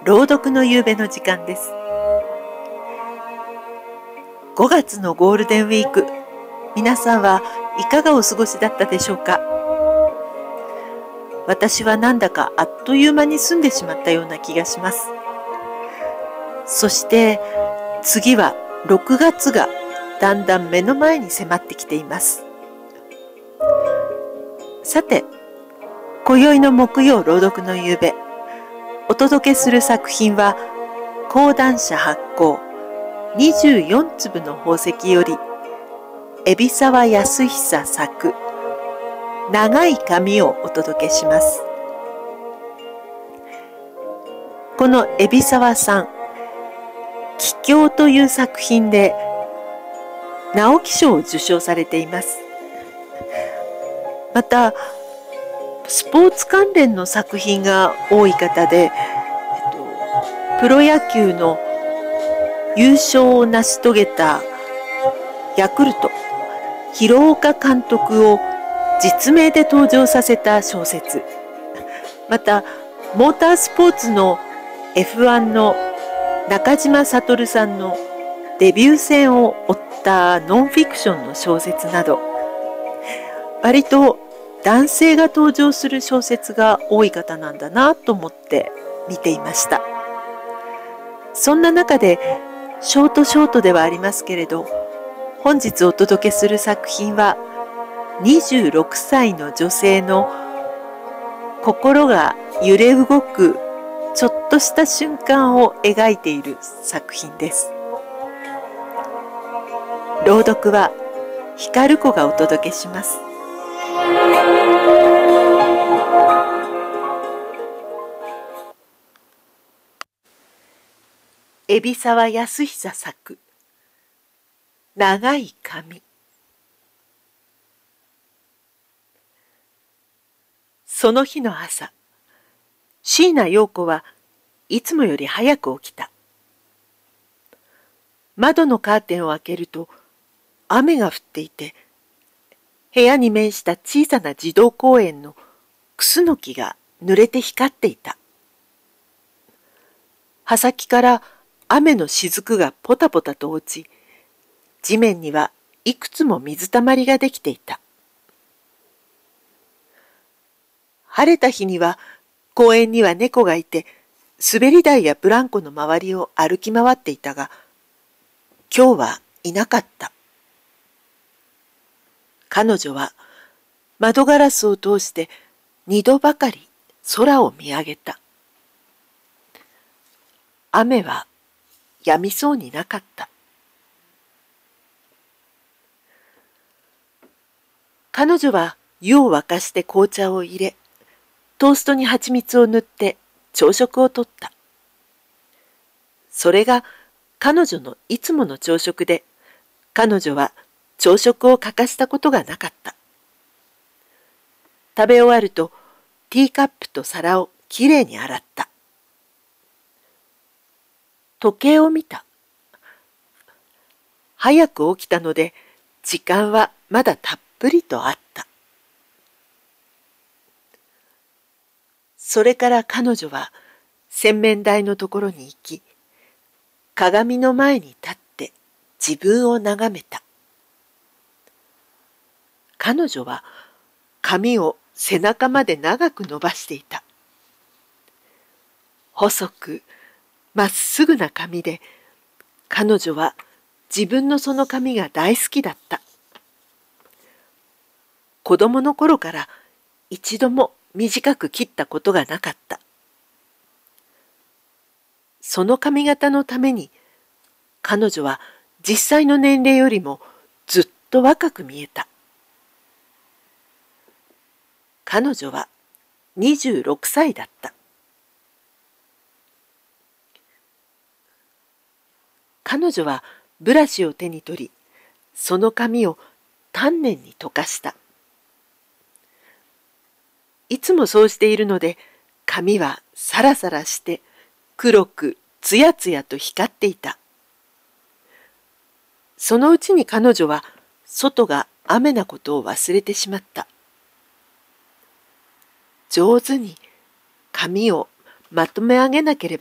朗読の夕べの時間です。5月のゴールデンウィーク、皆さんはいかがお過ごしだったでしょうか。私はなんだかあっという間に済んでしまったような気がします。そして次は6月がだんだん目の前に迫ってきています。さて、今宵の木曜朗読の夕べ、お届けする作品は講談社発行24粒の宝石より海老沢康久作長い髪をお届けします。この海老沢さん、帰郷という作品で直木賞を受賞されています。またスポーツ関連の作品が多い方で、プロ野球の優勝を成し遂げたヤクルト廣岡監督を実名で登場させた小説、またモータースポーツの F1 の中島悟さんのデビュー戦を追ったノンフィクションの小説など、割と男性が登場する小説が多い方なんだなと思って見ていました。そんな中でショートではありますけれど、本日お届けする作品は26歳の女性の心が揺れ動くちょっとした瞬間を描いている作品です。朗読は光子がお届けします。海老沢康久作長い髪。その日の朝、椎名陽子はいつもより早く起きた。窓のカーテンを開けると雨が降っていて、部屋に面した小さな児童公園のクスノキが濡れて光っていた。葉先から雨の雫がポタポタと落ち、地面にはいくつも水たまりができていた。晴れた日には公園には猫がいて、滑り台やブランコの周りを歩き回っていたが、今日はいなかった。彼女は窓ガラスを通して2度ばかり空を見上げた。雨は止みそうになかった。彼女は湯を沸かして紅茶を入れ、トーストに蜂蜜を塗って朝食をとった。それが彼女のいつもの朝食で、彼女は朝食を欠かしたことがなかった。食べ終わるとティーカップと皿をきれいに洗った。時計を見た。早く起きたので時間はまだたっぷりとあった。それから彼女は洗面台のところに行き、鏡の前に立って自分を眺めた。彼女は髪を背中まで長く伸ばしていた。細くまっすぐな髪で、彼女は自分のその髪が大好きだった。子供の頃から一度も短く切ったことがなかった。その髪型のために彼女は実際の年齢よりもずっと若く見えた。彼女は26歳だった。彼女はブラシを手に取り、その髪を丹念に溶かした。いつもそうしているので、髪はサラサラして黒くつやつやと光っていた。そのうちに彼女は外が雨なことを忘れてしまった。上手に髪をまとめ上げなければ